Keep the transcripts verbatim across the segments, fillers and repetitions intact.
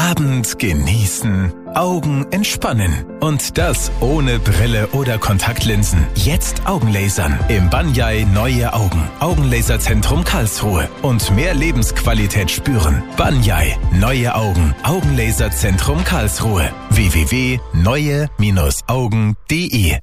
Abend genießen, Augen entspannen. Und das ohne Brille oder Kontaktlinsen. Jetzt Augenlasern im Banyai Neue Augen. Augenlaserzentrum Karlsruhe. Und mehr Lebensqualität spüren. Banyai Neue Augen. Augenlaserzentrum Karlsruhe. w w w punkt neue Augen punkt d e.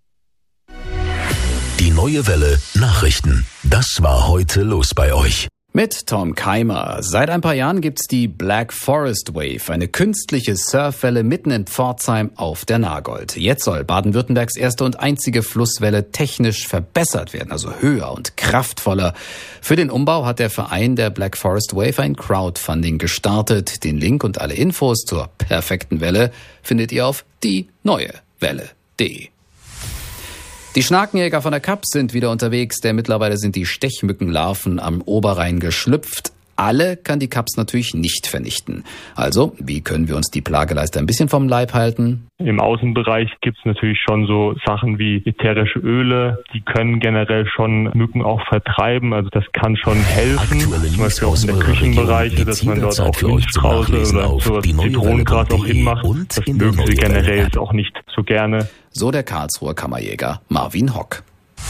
Die Neue Welle Nachrichten. Das war heute los bei euch. Mit Tom Keimer. Seit ein paar Jahren gibt's die Black Forest Wave, eine künstliche Surfwelle mitten in Pforzheim auf der Nagold. Jetzt soll Baden-Württembergs erste und einzige Flusswelle technisch verbessert werden, also höher und kraftvoller. Für den Umbau hat der Verein der Black Forest Wave ein Crowdfunding gestartet. Den Link und alle Infos zur perfekten Welle findet ihr auf die neue welle punkt d e. Die Schnakenjäger von der Kapp sind wieder unterwegs, denn mittlerweile sind die Stechmückenlarven am Oberrhein geschlüpft. Alle kann die Kaps natürlich nicht vernichten. Also, wie können wir uns die Plageleister ein bisschen vom Leib halten? Im Außenbereich gibt's natürlich schon so Sachen wie ätherische Öle, die können generell schon Mücken auch vertreiben, also das kann schon helfen. Aktuelle Zum Beispiel auch News in der aus eurer Küchenbereiche, Region dass man dort jederzeit auch für euch zum Milchstrauße Nachlesen oder auf sowas die neue Zitronengras Welle auch hinmacht. und Das in der mögen sie Neue Welle generell App. jetzt auch nicht so gerne. So der Karlsruher Kammerjäger Marvin Hock.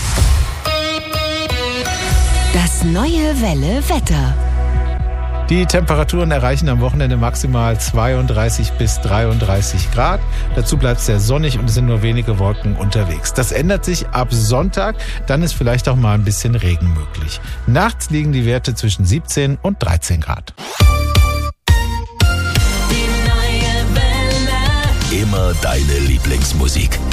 Das neue Welle Wetter. Die Temperaturen erreichen am Wochenende maximal zweiunddreißig bis dreiunddreißig Grad. Dazu bleibt es sehr sonnig und es sind nur wenige Wolken unterwegs. Das ändert sich ab Sonntag, dann ist vielleicht auch mal ein bisschen Regen möglich. Nachts liegen die Werte zwischen siebzehn und dreizehn Grad. Die neue Welle. Immer deine Lieblingsmusik.